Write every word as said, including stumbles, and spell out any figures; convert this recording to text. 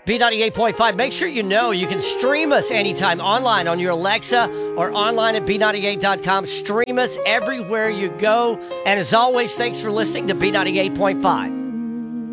B ninety-eight point five. Make sure you know you can stream us anytime online on your Alexa or online at B ninety-eight dot com. Stream us everywhere you go. And as always, thanks for listening to B ninety-eight point five.